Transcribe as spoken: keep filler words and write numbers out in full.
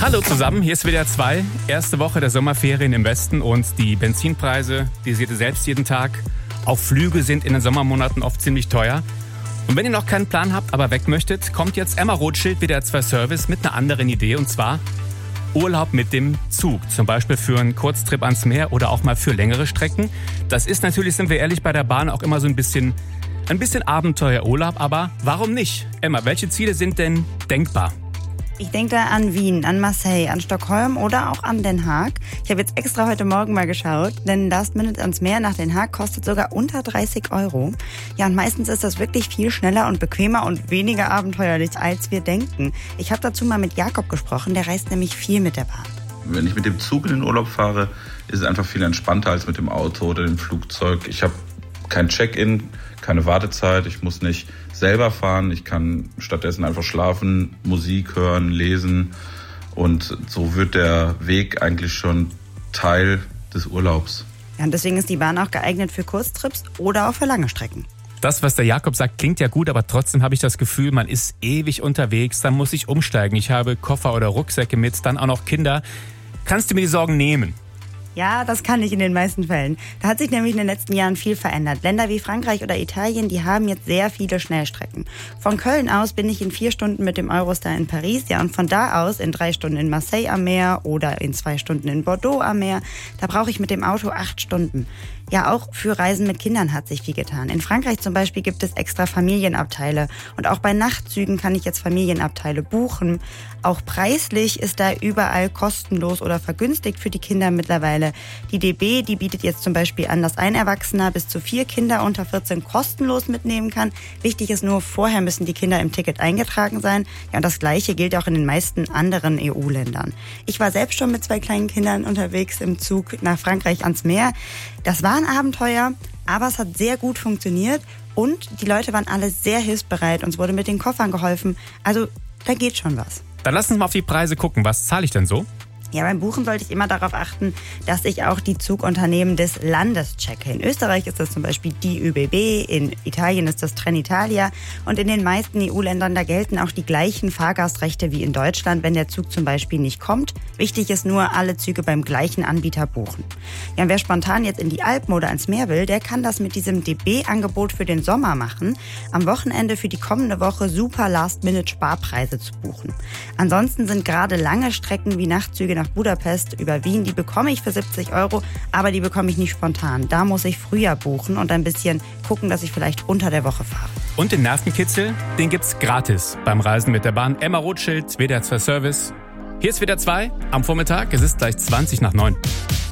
Hallo zusammen, hier ist W D R zwei, erste Woche der Sommerferien im Westen und die Benzinpreise, die seht ihr selbst jeden Tag. Auch Flüge sind in den Sommermonaten oft ziemlich teuer. Und wenn ihr noch keinen Plan habt, aber weg möchtet, kommt jetzt Emma Rothschild, W D R zwei Service, mit einer anderen Idee, und zwar Urlaub mit dem Zug. Zum Beispiel für einen Kurztrip ans Meer oder auch mal für längere Strecken. Das ist natürlich, sind wir ehrlich, bei der Bahn auch immer so ein bisschen, ein bisschen Abenteuerurlaub, aber warum nicht? Emma, welche Ziele sind denn denkbar? Ich denke da an Wien, an Marseille, an Stockholm oder auch an Den Haag. Ich habe jetzt extra heute Morgen mal geschaut, denn Last Minute ans Meer nach Den Haag kostet sogar unter dreißig Euro. Ja, und meistens ist das wirklich viel schneller und bequemer und weniger abenteuerlich, als wir denken. Ich habe dazu mal mit Jakob gesprochen, der reist nämlich viel mit der Bahn. Wenn ich mit dem Zug in den Urlaub fahre, ist es einfach viel entspannter als mit dem Auto oder dem Flugzeug. Ich habe kein Check-in, keine Wartezeit, ich muss nicht selber fahren, ich kann stattdessen einfach schlafen, Musik hören, lesen, und so wird der Weg eigentlich schon Teil des Urlaubs. Ja, und deswegen ist die Bahn auch geeignet für Kurztrips oder auch für lange Strecken. Das, was der Jakob sagt, klingt ja gut, aber trotzdem habe ich das Gefühl, man ist ewig unterwegs, dann muss ich umsteigen. Ich habe Koffer oder Rucksäcke mit, dann auch noch Kinder. Kannst du mir die Sorgen nehmen? Ja, das kann ich in den meisten Fällen. Da hat sich nämlich in den letzten Jahren viel verändert. Länder wie Frankreich oder Italien, die haben jetzt sehr viele Schnellstrecken. Von Köln aus bin ich in vier Stunden mit dem Eurostar in Paris, ja, und von da aus in drei Stunden in Marseille am Meer oder in zwei Stunden in Bordeaux am Meer. Da brauche ich mit dem Auto acht Stunden. Ja, auch für Reisen mit Kindern hat sich viel getan. In Frankreich zum Beispiel gibt es extra Familienabteile. Und auch bei Nachtzügen kann ich jetzt Familienabteile buchen. Auch preislich ist da überall kostenlos oder vergünstigt für die Kinder mittlerweile. Die D B, die bietet jetzt zum Beispiel an, dass ein Erwachsener bis zu vier Kinder unter vierzehn kostenlos mitnehmen kann. Wichtig ist nur, vorher müssen die Kinder im Ticket eingetragen sein. Ja, und das Gleiche gilt auch in den meisten anderen E U-Ländern. Ich war selbst schon mit zwei kleinen Kindern unterwegs im Zug nach Frankreich ans Meer. Das war ein Abenteuer, aber es hat sehr gut funktioniert und die Leute waren alle sehr hilfsbereit. Uns wurde mit den Koffern geholfen. Also da geht schon was. Dann lass uns mal auf die Preise gucken. Was zahle ich denn so? Ja, beim Buchen sollte ich immer darauf achten, dass ich auch die Zugunternehmen des Landes checke. In Österreich ist das zum Beispiel die ÖBB, in Italien ist das Trenitalia und in den meisten E U-Ländern, da gelten auch die gleichen Fahrgastrechte wie in Deutschland, wenn der Zug zum Beispiel nicht kommt. Wichtig ist nur, alle Züge beim gleichen Anbieter buchen. Ja, und wer spontan jetzt in die Alpen oder ans Meer will, der kann das mit diesem D B-Angebot für den Sommer machen. Am Wochenende für die kommende Woche super Last-Minute-Sparpreise zu buchen. Ansonsten sind gerade lange Strecken wie Nachtzüge nach Budapest über Wien, die bekomme ich für siebzig Euro, aber die bekomme ich nicht spontan. Da muss ich früher buchen und ein bisschen gucken, dass ich vielleicht unter der Woche fahre. Und den Nervenkitzel, den gibt's gratis beim Reisen mit der Bahn. Emma Rothschild, W D R zwei Service. Hier ist W D R zwei am Vormittag, es ist gleich zwanzig nach neun.